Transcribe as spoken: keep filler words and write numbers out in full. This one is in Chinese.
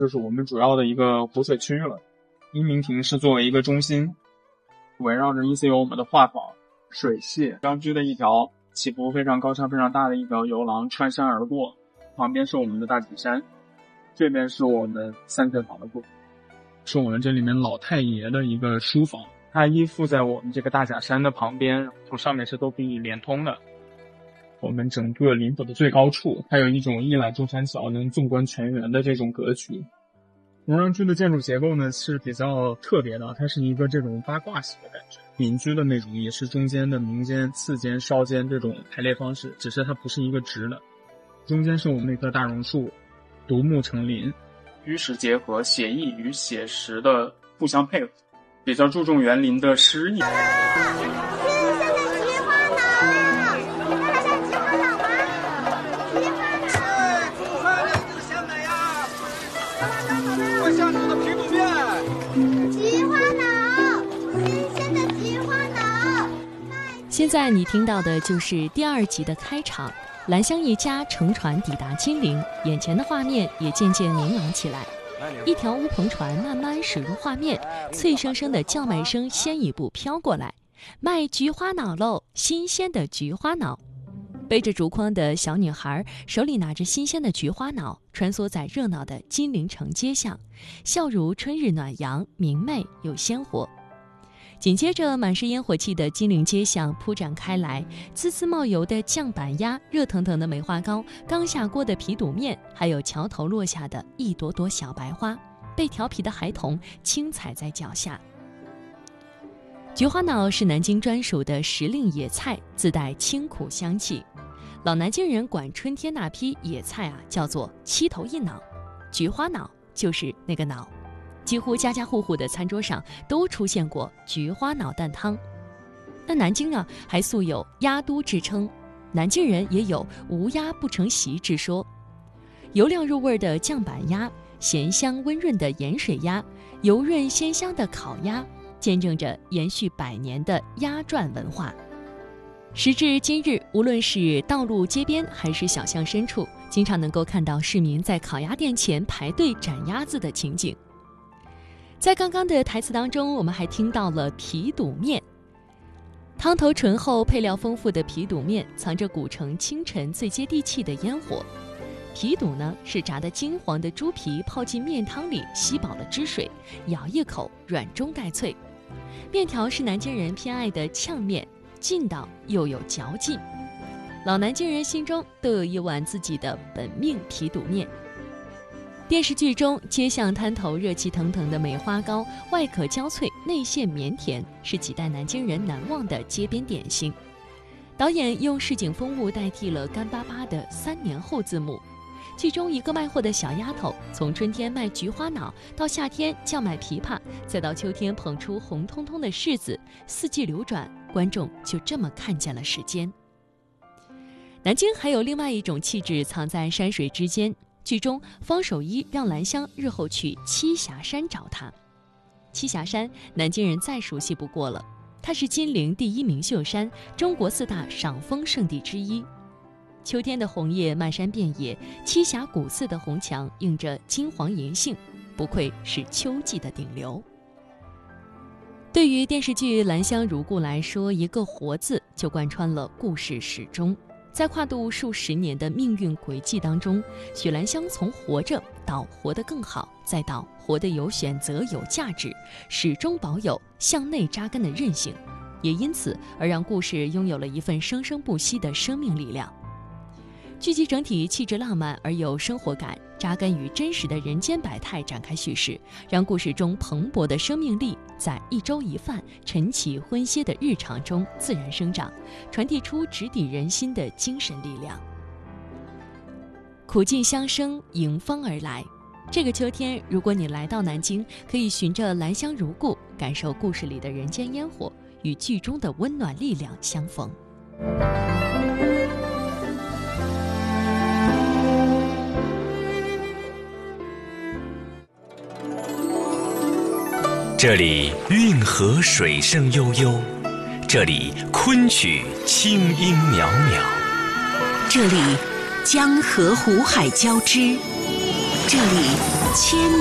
这是我们主要的一个湖水区了。阴明亭是作为一个中心，围绕着 E C 有我们的画舫、水榭、郊区的一条起伏非常高超、非常大的一条游廊穿山而过，旁边是我们的大景山，这边是我们三学堂的部分，是我们这里面老太爷的一个书房，它依附在我们这个大甲山的旁边，从上面是都可以连通的。我们整个林府的最高处，它有一种一览众山小，能纵观全园的这种格局。龙阳居的建筑结构呢是比较特别的，它是一个这种八卦式的感觉，民居的那种也是中间的明间、次间、稍间这种排列方式，只是它不是一个直的。中间是我们那棵大榕树，独木成林，与史结合，写意与写实的互相配合，比较注重园林的诗意。 现在你听到的就是第二集的开场，兰香一家乘船抵达金陵，眼前的画面也渐渐明朗起来。一条乌篷船慢慢驶入画面，脆生生的叫卖声先一步飘过来，卖菊花脑喽，新鲜的菊花脑。背着竹筐的小女孩手里拿着新鲜的菊花脑，穿梭在热闹的金陵城街巷，笑如春日暖阳，明媚又鲜活。紧接着满是烟火气的金陵街巷铺展开来，滋滋冒油的酱板鸭，热腾腾的梅花糕，刚下锅的皮肚面，还有桥头落下的一朵朵小白花，被调皮的孩童轻踩在脚下。菊花脑是南京专属的时令野菜，自带清苦香气。老南京人管春天那批野菜啊叫做七头一脑，菊花脑就是那个脑。几乎家家户户的餐桌上都出现过菊花脑蛋汤。那南京啊，还素有鸭都之称，南京人也有无鸭不成席之说。油亮入味的酱板鸭，咸香温润的盐水鸭，油润鲜香的烤鸭，见证着延续百年的鸭传文化。时至今日，无论是道路街边还是小巷深处，经常能够看到市民在烤鸭店前排队斩鸭子的情景。在刚刚的台词当中，我们还听到了皮肚面。汤头醇厚、配料丰富的皮肚面，藏着古城清晨最接地气的烟火。皮肚呢，是炸得金黄的猪皮泡进面汤里，吸饱了汁水，咬一口软中带脆。面条是南京人偏爱的炝面，劲道又有嚼劲。老南京人心中都有一碗自己的本命皮肚面。电视剧中街巷摊头热气腾腾的梅花糕，外壳焦脆，内馅绵甜，是几代南京人难忘的街边点心。导演用市井风物代替了干巴巴的三年后字幕。剧中一个卖货的小丫头，从春天卖菊花脑，到夏天叫卖枇杷，再到秋天捧出红彤彤的柿子，四季流转，观众就这么看见了时间。南京还有另外一种气质藏在山水之间。剧中方守一让兰香日后去栖霞山找他。栖霞山南京人再熟悉不过了，它是金陵第一名秀山，中国四大赏枫圣地之一。秋天的红叶漫山遍野，栖霞古寺的红墙映着金黄银杏，不愧是秋季的顶流。对于电视剧《兰香如故》来说，一个活字就贯穿了故事始终。在跨度数十年的命运轨迹当中，许兰香从活着到活得更好，再到活得有选择有价值，始终保有向内扎根的韧性，也因此而让故事拥有了一份生生不息的生命力量。剧集整体气质浪漫而有生活感，扎根于真实的人间百态展开叙事，让故事中蓬勃的生命力在一粥一饭、晨起荤歇的日常中自然生长，传递出直抵人心的精神力量。苦尽相生，迎风而来。这个秋天，如果你来到南京，可以循着兰香如故，感受故事里的人间烟火，与剧中的温暖力量相逢。 这里运河水声悠悠，这里昆曲清音袅袅， 这里江河湖海交织，这里千